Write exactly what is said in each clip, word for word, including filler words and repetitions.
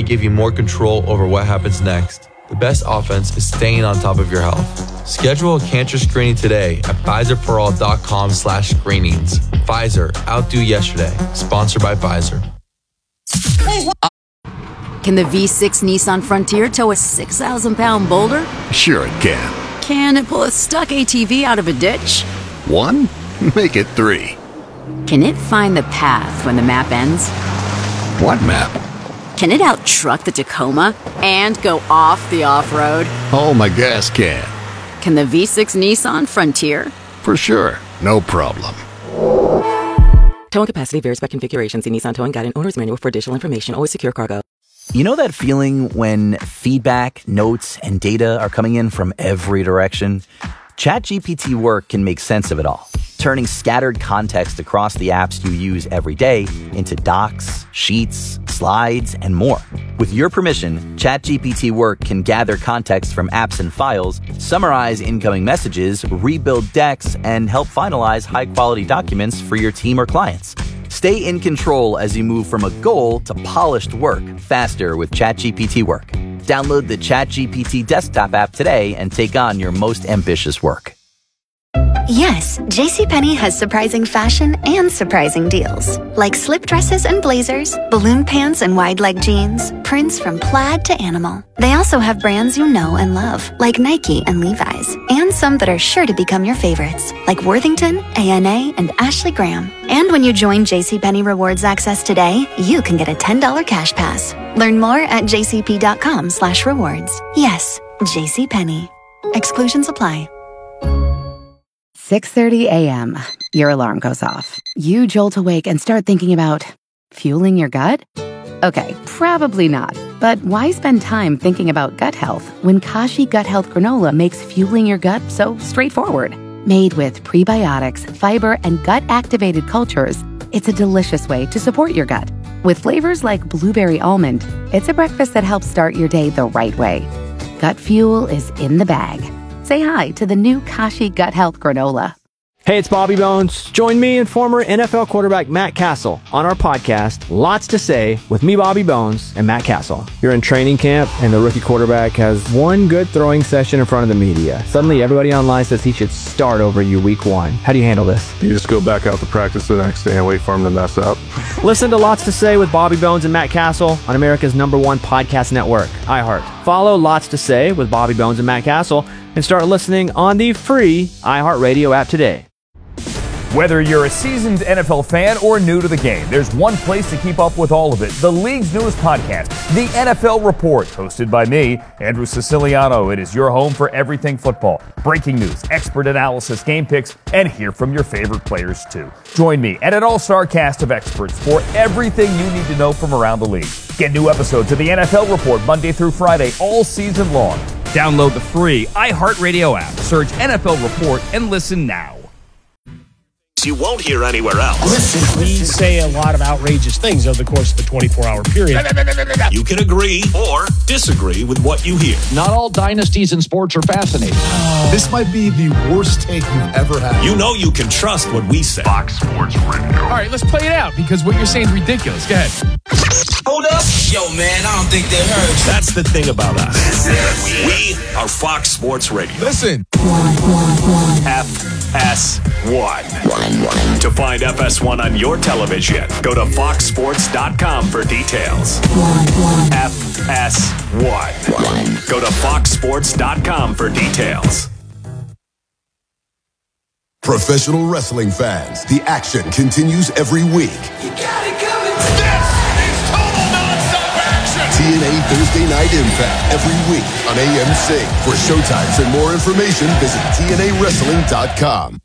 give you more control over what happens next. The best offense is staying on top of your health. Schedule a cancer screening today at Pfizer-for-all.com slash screenings. Pfizer, outdo yesterday. Sponsored by Pfizer. Can the V six Nissan Frontier tow a six thousand pound boulder? Sure it can. Can it pull a stuck A T V out of a ditch? One? Make it three. Can it find the path when the map ends? What map? Can it out-truck the Tacoma and go off the off-road? Oh, my gas can. Can the V six Nissan Frontier? For sure. No problem. Towing capacity varies by configuration. See Nissan Towing Guide and Owner's Manual for additional information. Always secure cargo. You know that feeling when feedback, notes, and data are coming in from every direction? ChatGPT Work can make sense of it all, turning scattered context across the apps you use every day into docs, sheets, slides, and more. With your permission, ChatGPT Work can gather context from apps and files, summarize incoming messages, rebuild decks, and help finalize high-quality documents for your team or clients. Stay in control as you move from a goal to polished work faster with ChatGPT Work. Download the ChatGPT desktop app today and take on your most ambitious work. Yes, JCPenney has surprising fashion and surprising deals. Like slip dresses and blazers, balloon pants and wide leg jeans, prints from plaid to animal. They also have brands you know and love, like Nike and Levi's, and some that are sure to become your favorites, like Worthington, A N A, and Ashley Graham. And when you join JCPenney Rewards Access today, you can get a ten dollars cash pass. Learn more at jcp.com slash rewards. Yes, JCPenney. Exclusions apply. six thirty a.m. Your alarm goes off. You jolt awake and start thinking about fueling your gut? Okay, probably not. But why spend time thinking about gut health when Kashi Gut Health Granola makes fueling your gut so straightforward? Made with prebiotics, fiber, and gut-activated cultures, it's a delicious way to support your gut. With flavors like blueberry almond, it's a breakfast that helps start your day the right way. Gut fuel is in the bag. Say hi to the new Kashi Gut Health Granola. Hey, it's Bobby Bones. Join me and former N F L quarterback Matt Castle on our podcast, Lots to Say, with me, Bobby Bones, and Matt Castle. You're in training camp, and the rookie quarterback has one good throwing session in front of the media. Suddenly, everybody online says he should start over you week one. How do you handle this? You just go back out to practice the next day and wait for him to mess up. Listen to Lots to Say with Bobby Bones and Matt Castle on America's number one podcast network, iHeart. Follow Lots to Say with Bobby Bones and Matt Castle and start listening on the free iHeartRadio app today. Whether you're a seasoned N F L fan or new to the game, there's one place to keep up with all of it. The league's newest podcast, The N F L Report, hosted by me, Andrew Siciliano. It is your home for everything football. Breaking news, expert analysis, game picks, and hear from your favorite players too. Join me and an all-star cast of experts for everything you need to know from around the league. Get new episodes of The N F L Report Monday through Friday all season long. Download the free iHeartRadio app, search N F L Report, and listen now. You won't hear anywhere else. Listen, we say a lot of outrageous things over the course of a twenty-four hour period. You can agree or disagree with what you hear. Not all dynasties in sports are fascinating. Oh. This might be the worst take you've ever had. You know you can trust what we say. Fox Sports Radio. All right, let's play it out because what you're saying is ridiculous. Go ahead. Hold up. Yo, man, I don't think they heard. That's the thing about us. We are Fox Sports Radio. Listen. F S one. To find F S one on your television, go to fox sports dot com for details. F S one. Go to fox sports dot com for details. Professional wrestling fans, the action continues every week. You got it coming. This is total non-stop action. T N A Thursday Night Impact every week on A M C. For showtimes and more information, visit T N A wrestling dot com.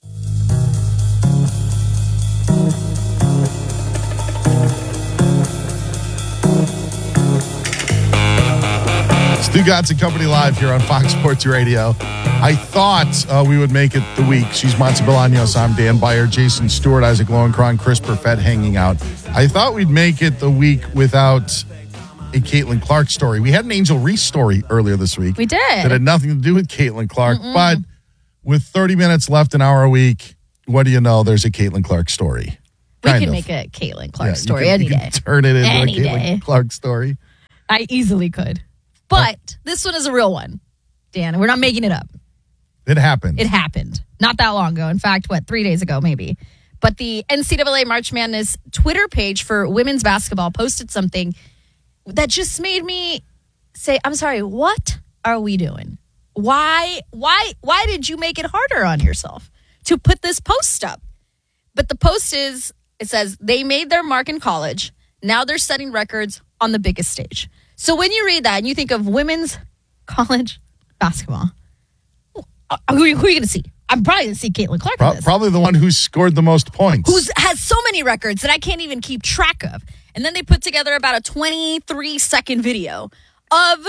Stugotz and Company live here on Fox Sports Radio. I thought uh, we would make it the week. She's Monty Bolaños. I'm Dan Byer, Jason Stewart, Isaac Lowenkron, Chris Perfett hanging out. I thought we'd make it the week without a Caitlin Clark story. We had an Angel Reese story earlier this week. We did. That had nothing to do with Caitlin Clark. Mm-mm. But with thirty minutes left, an hour a week, what do you know? There's a Caitlin Clark story. We Kind can of. make a Caitlin Clark Yeah, story you can, any you day. can turn it into Any a Caitlin day. Clark story. I easily could. But this one is a real one, Dan. We're not making it up. It happened. It happened. Not that long ago. In fact, what, three days ago maybe. But the N C double A March Madness Twitter page for women's basketball posted something that just made me say, I'm sorry, what are we doing? Why, why, why did you make it harder on yourself to put this post up? But the post is, it says, they made their mark in college. Now they're setting records on the biggest stage. So when you read that and you think of women's college basketball, who are, who are you going to see? I'm probably going to see Caitlin Clark. Pro- probably the one who scored the most points. Who has so many records that I can't even keep track of. And then they put together about a twenty-three second video of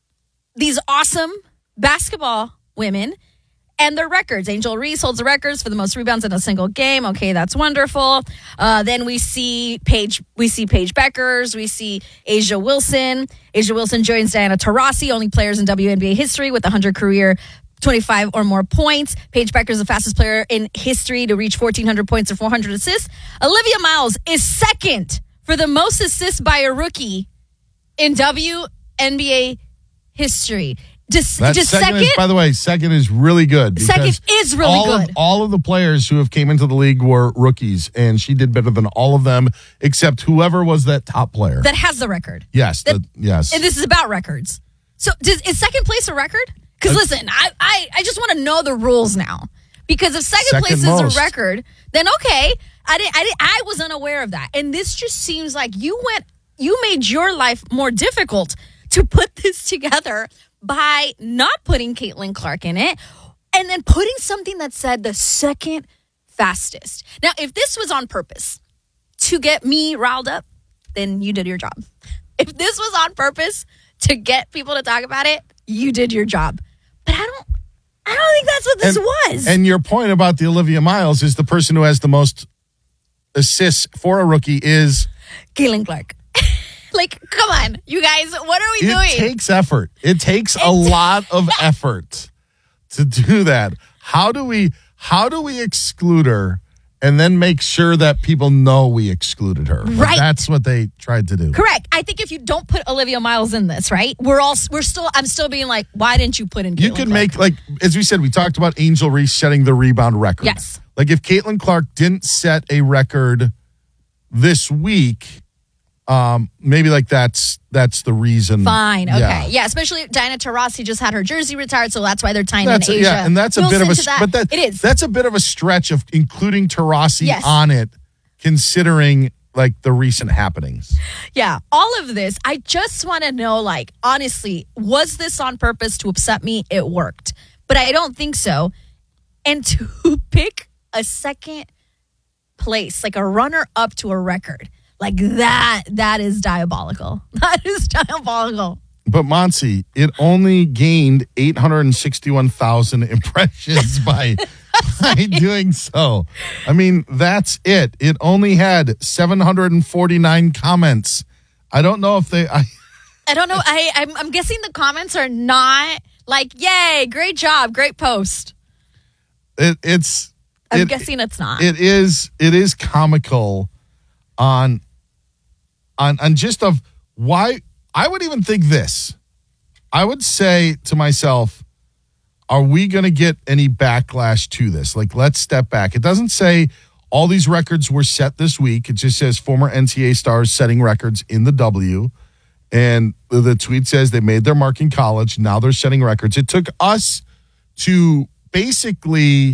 these awesome basketball women and their records. Angel Reese holds the records for the most rebounds in a single game. Okay, that's wonderful. Uh, then we see Paige. We see Paige Beckers. We see Asia Wilson. Asia Wilson joins Diana Taurasi, only players in W N B A history with one hundred career twenty-five or more points. Paige Beckers, the fastest player in history to reach fourteen hundred points or four hundred assists. Olivia Miles is second for the most assists by a rookie in W N B A history. Just, That just second, second, is, by the way, second is really good. Second is really all good. Of, all of the players who have came into the league were rookies, and she did better than all of them, except whoever was that top player. that has the record. yes, that- the, yes. And this is about records. So does, is second place a record? Because listen, I, I, I just want to know the rules now. Because if second, Second place most. is a record, then okay. I didn't, I didn't, I was unaware of that. And this just seems like you went, you made your life more difficult to put this together by not putting Caitlin Clark in it and then putting something that said the second fastest. Now, if this was on purpose to get me riled up, then you did your job. If this was on purpose to get people to talk about it, you did your job. But I don't I don't think that's what this and, was. And your point about the Olivia Miles is the person who has the most assists for a rookie is Caitlin Clark. Like, come on, you guys, what are we it doing? takes effort. It takes a lot of effort to do that. How do we how do we exclude her and then make sure that people know we excluded her? Like, Right. that's what they tried to do. Correct. I think if you don't put Olivia Miles in this, right? We're all we're still I'm still being like, why didn't you put in Caitlin You could Clark? make, like, as we said, we talked about Angel Reese setting the rebound record. Yes. Like, if Caitlin Clark didn't set a record this week, um, maybe, like, that's that's the reason. Fine. Okay. Yeah. Yeah. Especially Diana Taurasi just had her jersey retired, so that's why they're tying That's in a, Asia. yeah, and that's a Wilson bit of a to that. but that it is. that's a bit of a stretch of including Taurasi Yes. on it, considering like the recent happenings. Yeah, all of this, I just want to know, like, honestly, was this on purpose to upset me? It worked. But I don't think so. And to pick a second place, like a runner up to a record, like that, that is diabolical. That is diabolical. But Monsi, it only gained eight hundred sixty-one thousand impressions by, by doing so. I mean, that's it. It only had seven hundred forty-nine comments. I don't know if they... I, I don't know. I, I'm, I'm guessing the comments are not like, yay, great job, great post. it, it's... I'm it, guessing it's not. It is, it is comical on, on, on just of why... I would even think this. I would say to myself, are we going to get any backlash to this? Like, let's step back. It doesn't say all these records were set this week. It just says former N C A A stars setting records in the W. And the tweet says they made their mark in college. Now they're setting records. It took us to basically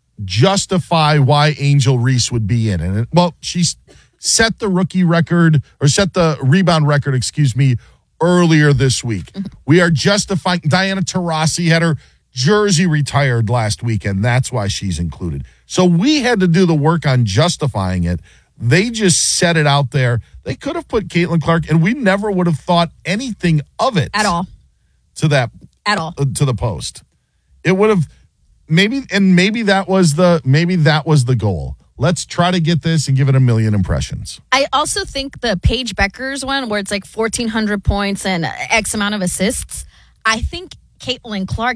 justify why Angel Reese would be in it. Well, she's set the rookie record or set the rebound record, excuse me, earlier this week. We are justifying Diana Taurasi had her jersey retired last weekend. That's why she's included. So we had to do the work on justifying it. They just set it out there. They could have put Caitlin Clark, and we never would have thought anything of it At all. to that At all. uh, to the post. It would have maybe, and maybe that was the maybe that was the goal. Let's try to get this and give it a million impressions. I also think the Paige Beckers one, where it's like fourteen hundred points and X amount of assists, I think Caitlin Clark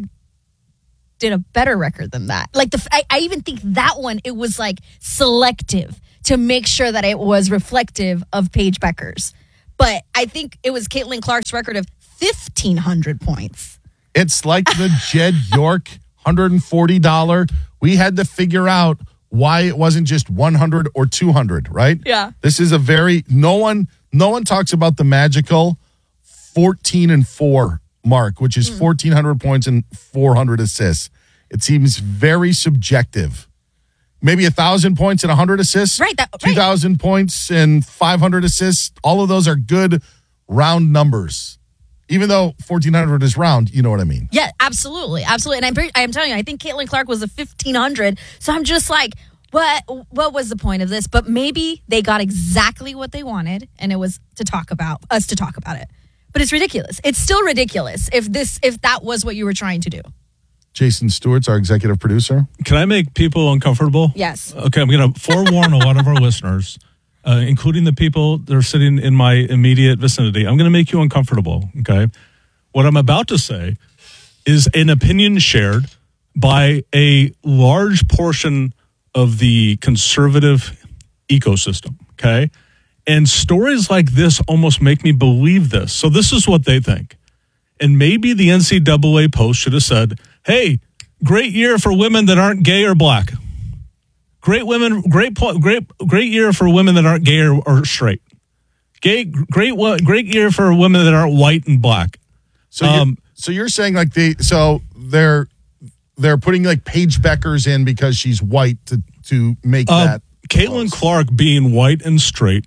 did a better record than that. Like, the, I, I even think that one, it was like selective to make sure that it was reflective of Paige Beckers. But I think it was Caitlin Clark's record of fifteen hundred points. It's like the Jed York one hundred forty dollars. We had to figure out why it wasn't just one hundred or two hundred, right? Yeah. This is a very, no one, no one talks about the magical fourteen and four mark, which is mm. fourteen hundred points and four hundred assists. It seems very subjective. Maybe one thousand points and one hundred assists. Right. That, two thousand right. points and five hundred assists. All of those are good round numbers. Even though fourteen hundred is round, you know what I mean? Yeah, absolutely. Absolutely. And I'm, I'm telling you, I think Caitlin Clark was a fifteen hundred. So I'm just like, what, what was the point of this? But maybe they got exactly what they wanted, and it was to talk about, us to talk about it. But it's ridiculous. It's still ridiculous if this, if that was what you were trying to do. Jason Stewart's our executive producer. Can I make people uncomfortable? Yes. Okay, I'm going to forewarn a lot of our listeners, uh, including the people that are sitting in my immediate vicinity. I'm going to make you uncomfortable, okay? What I'm about to say is an opinion shared by a large portion of the conservative ecosystem, okay? And stories like this almost make me believe this. So this is what they think. And maybe the N C double A post should have said, hey, great year for women that aren't gay or black. Great women, great, great, great year for women that aren't gay or, or straight. Gay, great, great year for women that aren't white and black. So, um, you're, so you're saying like they, so they're they're putting like Paige Beckers in because she's white to to make uh, that. Caitlin Clark being white and straight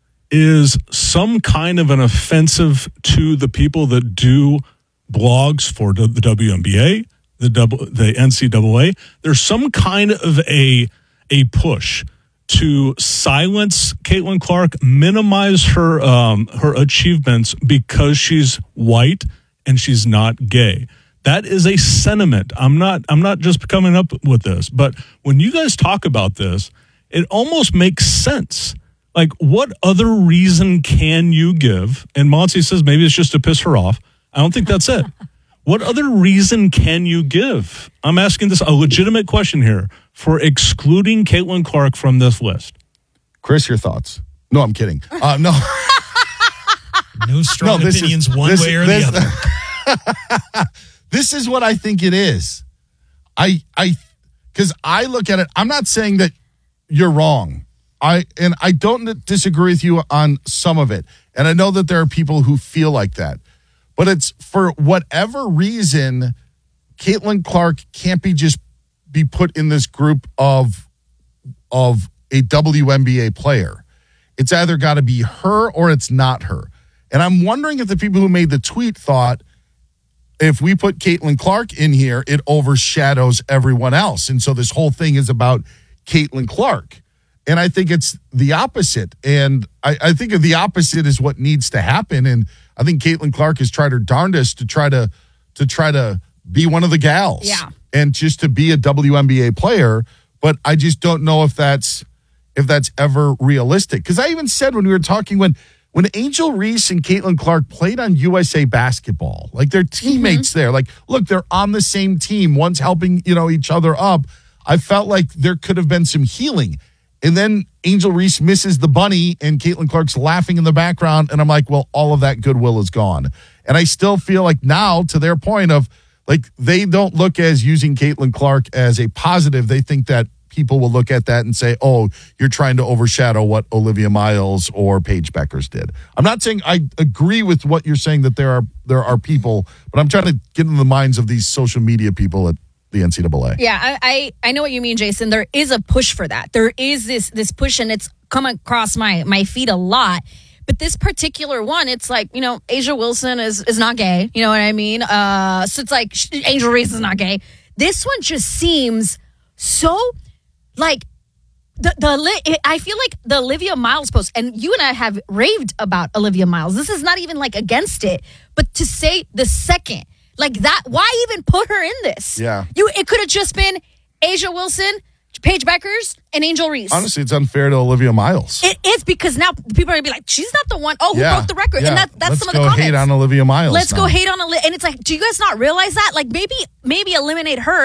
is some kind of an offensive to the people that do blogs for the W N B A, the double, the N C double A. There's some kind of a a push to silence Caitlin Clark, minimize her um, her achievements because she's white and she's not gay. That is a sentiment. I'm not I'm not just coming up with this, but when you guys talk about this, it almost makes sense. Like, what other reason can you give? And Monty says maybe it's just to piss her off. I don't think that's it. What other reason can you give? I'm asking this a legitimate question here for excluding Caitlin Clark from this list. Chris, your thoughts? No, I'm kidding. Uh, no. No strong no, opinions is, one this, way or this, the other. This is what I think it is. I, I, because I look at it, I'm not saying that you're wrong. I and I don't disagree with you on some of it. And I know that there are people who feel like that. But it's for whatever reason, Caitlin Clark can't be just be put in this group of of a W N B A player. It's either got to be her or it's not her. And I'm wondering if the people who made the tweet thought, if we put Caitlin Clark in here, it overshadows everyone else. And so this whole thing is about Caitlin Clark. And I think it's the opposite. And I, I think the opposite is what needs to happen. And I think Caitlin Clark has tried her darndest to try to to try to be one of the gals. Yeah. And just to be a W N B A player. But I just don't know if that's if that's ever realistic. Because I even said when we were talking, when when Angel Reese and Caitlin Clark played on U S A Basketball, like they're teammates mm-hmm. there. Like, look, they're on the same team. One's helping, you know, each other up. I felt like there could have been some healing. And then Angel Reese misses the bunny and Caitlin Clark's laughing in the background. And I'm like, well, all of that goodwill is gone. And I still feel like now, to their point of, like, they don't look as using Caitlin Clark as a positive. They think that people will look at that and say, oh, you're trying to overshadow what Olivia Miles or Paige Beckers did. I'm not saying I agree with what you're saying that there are there are people, but I'm trying to get in the minds of these social media people at the N C double A. Yeah, I, I I know what you mean, Jason. There is a push for that. There is this this push, and it's come across my my feed a lot. But this particular one, it's like, you know, A'ja Wilson is is not gay. You know what I mean? Uh, so it's like Angel Reese is not gay. This one just seems so like the the. I feel like the Olivia Miles post, and you and I have raved about Olivia Miles. This is not even like against it, but to say the second. Like that, why even put her in this? Yeah. You, it could have just been A'ja Wilson, Paige Beckers, and Angel Reese. Honestly, it's unfair to Olivia Miles. It is, because now people are going to be like, she's not the one, oh, who yeah. broke the record. Yeah. And that, that's Let's some of the go comments. hate on Olivia Miles Let's now. go hate on Olivia. And it's like, do you guys not realize that? Like, maybe maybe eliminate her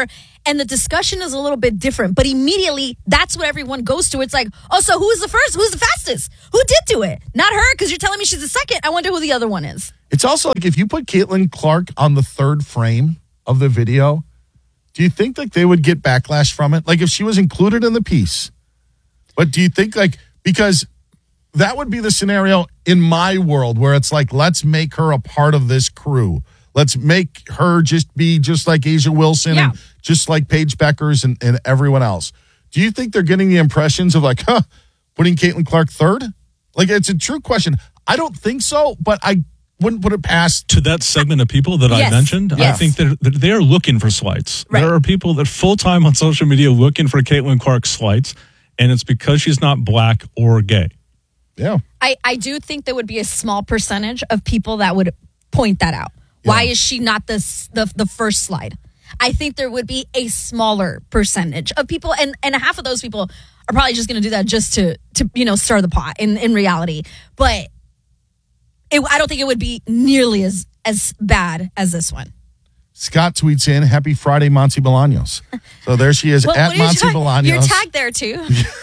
and the discussion is a little bit different. But immediately, that's what everyone goes to. It's like, oh, so who's the first? Who's the fastest? Who did do it? Not her, because you're telling me she's the second. I wonder who the other one is. It's also like if you put Caitlin Clark on the third frame of the video, do you think like they would get backlash from it? Like if she was included in the piece, but do you think like, because that would be the scenario in my world where it's like, let's make her a part of this crew. Let's make her just be just like Asia Wilson yeah. and just like Paige Beckers and, and everyone else. Do you think they're getting the impressions of like, huh, putting Caitlin Clark third? Like, it's a true question. I don't think so, but I wouldn't put it past. To that segment of people that yes. I mentioned, yes. I think that they're, they're looking for slights. Right. There are people that full-time on social media looking for Caitlin Clark slights, and it's because she's not black or gay. Yeah. I, I do think there would be a small percentage of people that would point that out. Yeah. Why is she not the, the the first slide? I think there would be a smaller percentage of people, and, and half of those people are probably just going to do that just to, to you know, stir the pot in, in reality. But it, I don't think it would be nearly as, as bad as this one. Scott tweets in, happy Friday, Monty Bolaños. So there she is, well, at Monty tag- Bolaños. You're tagged there, too.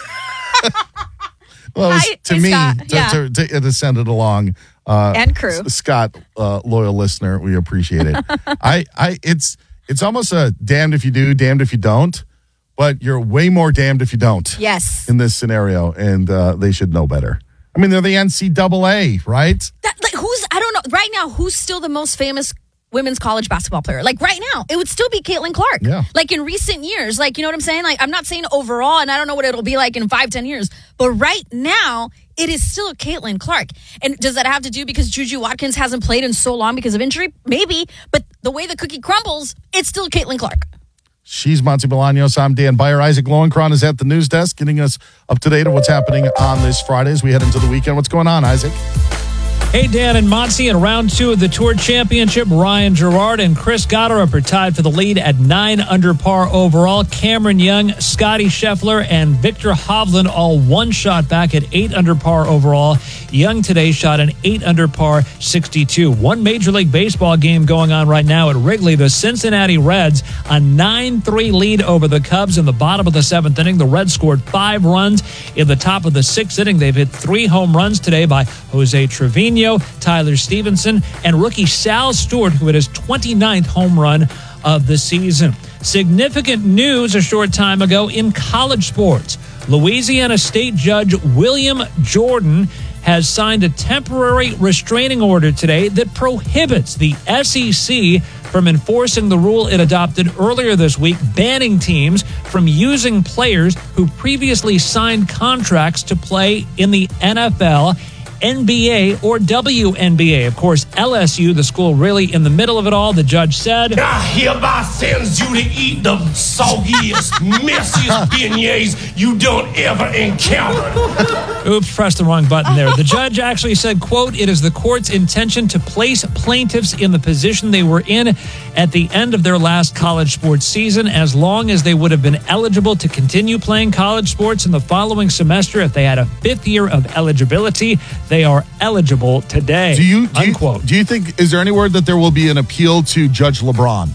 Well, it was, Hi, to hey, me, Scott. to, Yeah. to, to, to send it along. Uh, and crew. S- Scott, uh, loyal listener, we appreciate it. I, I, it's, it's almost a damned if you do, damned if you don't, but you're way more damned if you don't. Yes. In this scenario, and uh, they should know better. I mean, they're the N C double A, right? That, like, who's, I don't know, right now, who's still the most famous women's college basketball player? Like, right now, it would still be Caitlin Clark. Yeah. Like, in recent years, like, you know what I'm saying? Like, I'm not saying overall, and I don't know what it'll be like in five, ten years, but right now, it is still Caitlin Clark. And does that have to do because Juju Watkins hasn't played in so long because of injury? Maybe, but the way the cookie crumbles, it's still Caitlin Clark. She's Monty Bolaños. I'm Dan Beyer. Isaac Lowenkron is at the news desk getting us up to date on what's happening on this Friday as we head into the weekend. What's going on, Isaac? Hey, Dan and Monty, in round two of the Tour Championship, Ryan Gerard and Chris Gotterup are tied for the lead at nine under par overall. Cameron Young, Scotty Scheffler, and Victor Hovland all one shot back at eight under par overall. Young today shot an eight under par sixty-two. One Major League Baseball game going on right now at Wrigley. The Cincinnati Reds, a nine three lead over the Cubs in the bottom of the seventh inning. The Reds scored five runs in the top of the sixth inning. They've hit three home runs today by Jose Trevino, Tyler Stevenson, and rookie Sal Stewart, who hit his twenty-ninth home run of the season. Significant news a short time ago in college sports. Louisiana State Judge William Jordan has signed a temporary restraining order today that prohibits the S E C from enforcing the rule it adopted earlier this week, banning teams from using players who previously signed contracts to play in the N F L, N B A, or W N B A. Of course, L S U, the school really in the middle of it all, the judge said, I hereby sends you to eat the soggiest, messiest beignets you don't ever encounter. Oops, pressed the wrong button there. The judge actually said, quote, it is the court's intention to place plaintiffs in the position they were in at the end of their last college sports season, as long as they would have been eligible to continue playing college sports in the following semester if they had a fifth year of eligibility. They are eligible today. Do you, do unquote. You, do you think, is there any word that there will be an appeal to Judge LeBron?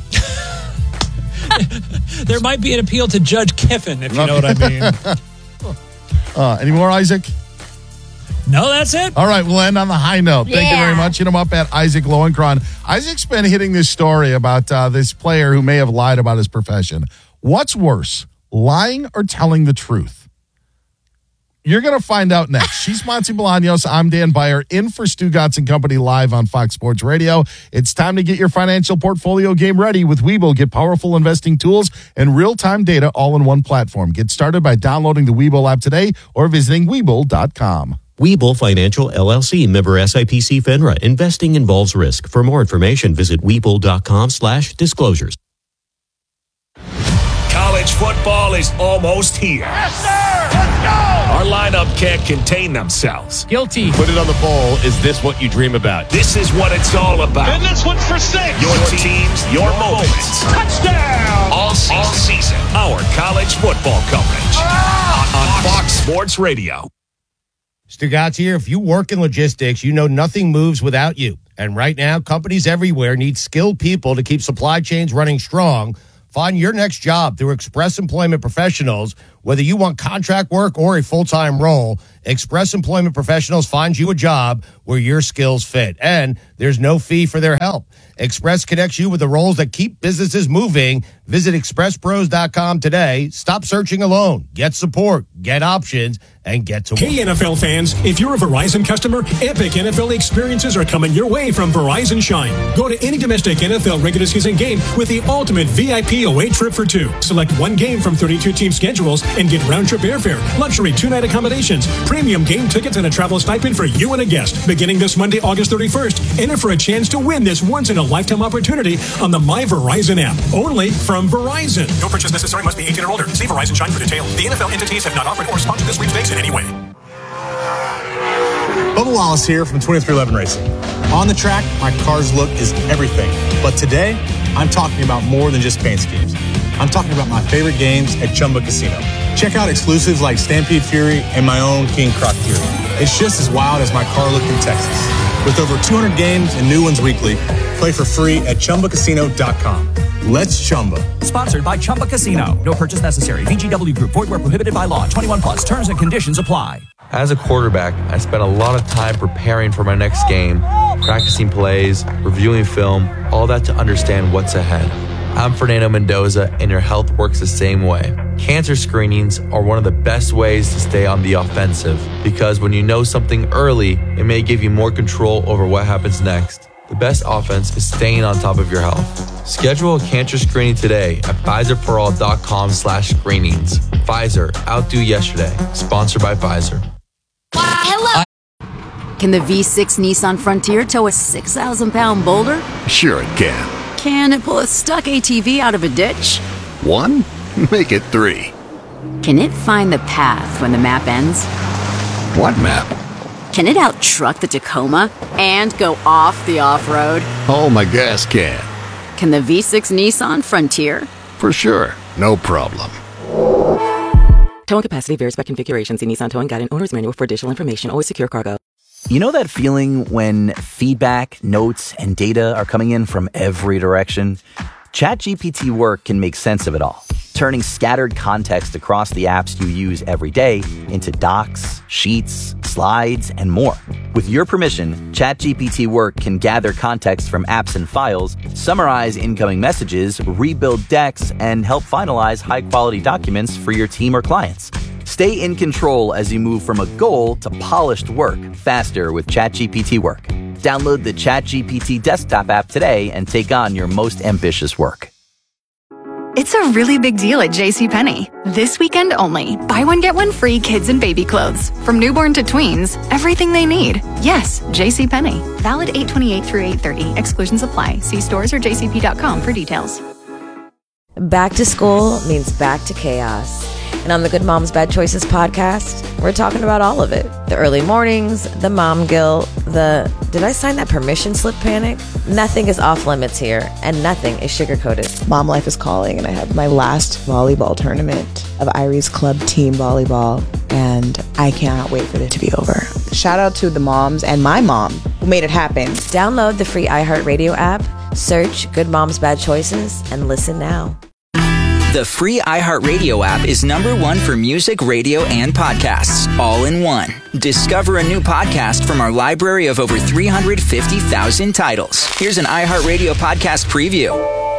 There might be an appeal to Judge Kiffin, if you know what I mean. uh, any more, Isaac? No, that's it. All right, we'll end on the high note. Thank yeah. you very much. Hit him up at Isaac Lowenkron. Isaac's been hitting this story about uh, this player who may have lied about his profession. What's worse, lying or telling the truth? You're going to find out next. She's Monty Bolaños. I'm Dan Beyer, in for Stu Gatz and Company live on Fox Sports Radio. It's time to get your financial portfolio game ready with Webull. Get powerful investing tools and real-time data all in one platform. Get started by downloading the Webull app today or visiting Webull dot com. Webull Financial, L L C, member S I P C FINRA. Investing involves risk. For more information, visit Webull dot com slash disclosures. College football is almost here. Yes, sir! Let's go! Our lineup can't contain themselves. Guilty. Put it on the poll. Is this what you dream about? This is what it's all about. And this one's for six. Your teams, your moments. Touchdown! All season. All season. Our college football coverage. Ah! On, on Fox Sports Radio. Stu Gatz here. If you work in logistics, you know nothing moves without you. And right now, companies everywhere need skilled people to keep supply chains running strong. Find your next job through Express Employment Professionals. Whether you want contract work or a full-time role, Express Employment Professionals finds you a job where your skills fit. And there's no fee for their help. Express connects you with the roles that keep businesses moving. Visit express pros dot com today. Stop searching alone. Get support, get options, and get to work. Hey, N F L fans, if you're a Verizon customer, epic N F L experiences are coming your way from Verizon Shine. Go to any domestic N F L regular season game with the ultimate V I P away trip for two. Select one game from thirty-two team schedules and get round-trip airfare, luxury two-night accommodations, premium game tickets, and a travel stipend for you and a guest. Beginning this Monday, August thirty-first, enter for a chance to win this once-in-a-lifetime opportunity on the My Verizon app. Only from Verizon. No purchase necessary. Must be eighteen or older. See Verizon Shine for details. The N F L entities have not offered or sponsored this sweepstakes in any way. Bubba Wallace here from twenty-three eleven Racing. On the track, my car's look is everything. But today, I'm talking about more than just paint schemes. I'm talking about my favorite games at Chumba Casino. Check out exclusives like Stampede Fury and my own King Croc Fury. It's just as wild as my car look in Texas. With over two hundred games and new ones weekly, play for free at chumba casino dot com. Let's Chumba. Sponsored by Chumba Casino. No purchase necessary. V G W Group. Void where prohibited by law. twenty-one plus. Terms and conditions apply. As a quarterback, I spent a lot of time preparing for my next game, practicing plays, reviewing film, all that to understand what's ahead. I'm Fernando Mendoza, and your health works the same way. Cancer screenings are one of the best ways to stay on the offensive, because when you know something early, it may give you more control over what happens next. The best offense is staying on top of your health. Schedule a cancer screening today at Pfizer for all dot com slash screenings. Pfizer, outdo yesterday. Sponsored by Pfizer. Hello. Can the V six Nissan Frontier tow a six thousand pound boulder? Sure it can. Can it pull a stuck A T V out of a ditch? One? Make it three. Can it find the path when the map ends? What map? Can it out-truck the Tacoma and go off the off-road? Oh, my gas can. Can the V six Nissan Frontier? For sure. No problem. Towing capacity varies by configuration. See Nissan Towing Guide and Owner's Manual for additional information. Always secure cargo. You know that feeling when feedback, notes, and data are coming in from every direction? ChatGPT Work can make sense of it all, turning scattered context across the apps you use every day into docs, sheets, slides, and more. With your permission, ChatGPT Work can gather context from apps and files, summarize incoming messages, rebuild decks, and help finalize high-quality documents for your team or clients. Stay in control as you move from a goal to polished work faster with ChatGPT Work. Download the ChatGPT desktop app today and take on your most ambitious work. It's a really big deal at JCPenney. This weekend only. Buy one, get one free kids and baby clothes. From newborn to tweens, everything they need. Yes, JCPenney. Valid eight twenty-eight through eight thirty. Exclusions apply. See stores or j c p dot com for details. Back to school means back to chaos. And on the Good Moms Bad Choices podcast, we're talking about all of it. The early mornings, the mom guilt, the did I sign that permission slip panic? Nothing is off limits here, and nothing is sugar-coated. Mom life is calling, and I have my last volleyball tournament of Irie's Club team volleyball, and I cannot wait for it to be over. Shout out to the moms and my mom who made it happen. Download the free iHeartRadio app, search Good Moms Bad Choices, and listen now. The free iHeartRadio app is number one for music, radio, and podcasts, all in one. Discover a new podcast from our library of over three hundred fifty thousand titles. Here's an iHeartRadio podcast preview.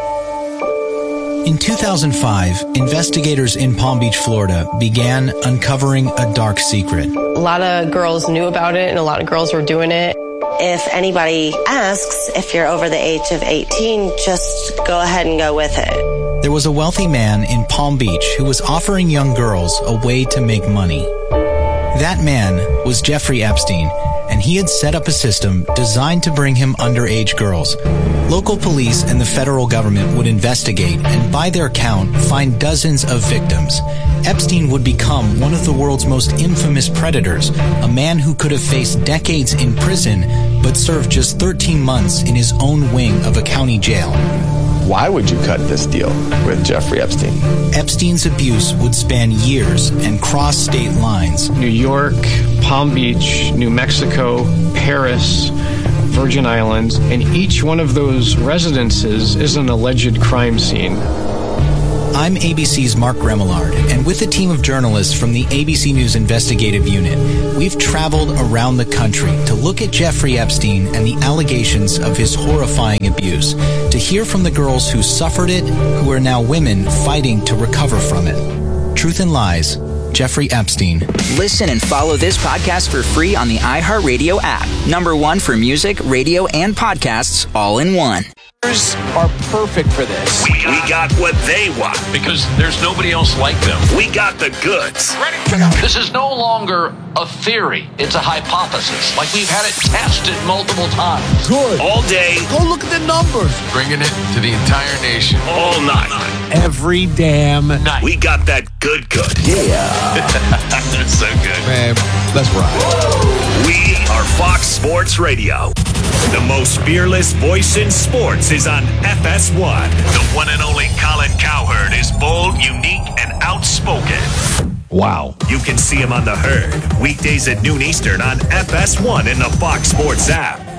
In two thousand five, investigators in Palm Beach, Florida, began uncovering a dark secret. A lot of girls knew about it, and a lot of girls were doing it. If anybody asks if you're over the age of eighteen, just go ahead and go with it. There was a wealthy man in Palm Beach who was offering young girls a way to make money. That man was Jeffrey Epstein, and he had set up a system designed to bring him underage girls. Local police and the federal government would investigate and, by their count, find dozens of victims. Epstein would become one of the world's most infamous predators, a man who could have faced decades in prison but served just thirteen months in his own wing of a county jail. Why would you cut this deal with Jeffrey Epstein? Epstein's abuse would span years and cross state lines. New York, Palm Beach, New Mexico, Paris, Virgin Islands, and each one of those residences is an alleged crime scene. I'm A B C's Mark Remillard, and with a team of journalists from the A B C News Investigative Unit, we've traveled around the country to look at Jeffrey Epstein and the allegations of his horrifying abuse, to hear from the girls who suffered it, who are now women fighting to recover from it. Truth and Lies, Jeffrey Epstein. Listen and follow this podcast for free on the iHeartRadio app. Number one for music, radio, and podcasts all in one. Are perfect for this. We, we got what they want because there's nobody else like them. We got the goods. This is no longer a theory. It's a hypothesis. Like we've had it tested multiple times. Good. All day. Go look at the numbers. Bringing it to the entire nation. All night. Every damn night. We got that good good. Yeah. That's so good. Man, let's ride. We are Fox Sports Radio. The most fearless voice in sports is on F S one. The one and only Colin Cowherd is bold, unique, and outspoken. Wow. You can see him on The Herd, weekdays at noon Eastern on F S one in the Fox Sports app.